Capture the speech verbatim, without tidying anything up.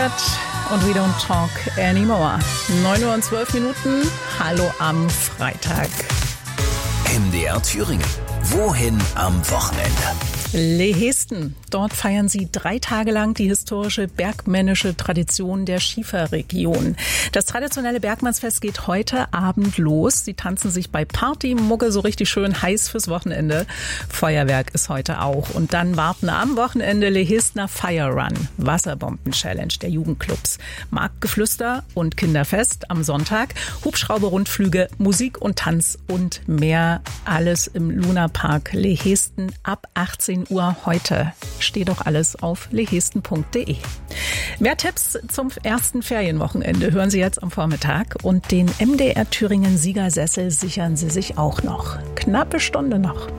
Forget und We Don't Talk Anymore. neun Uhr und zwölf Minuten. Hallo am Freitag. M D R Thüringen. Wohin am Wochenende? Lehesten. Dort feiern sie drei Tage lang die historische bergmännische Tradition der Schieferregion. Das traditionelle Bergmannsfest geht heute Abend los. Sie tanzen sich bei Partymucke so richtig schön heiß fürs Wochenende. Feuerwerk ist heute auch. Und dann warten am Wochenende Lehestener Fire Run, Wasserbomben-Challenge der Jugendclubs, Marktgeflüster und Kinderfest am Sonntag, Hubschrauber-Rundflüge, Musik und Tanz und mehr. Alles im Lunapark Lehesten ab achtzehn Uhr heute. Steht doch alles auf lehesten punkt de. Mehr Tipps zum ersten Ferienwochenende hören Sie jetzt am Vormittag. Und den M D R Thüringen Siegersessel sichern Sie sich auch noch. Knappe Stunde noch.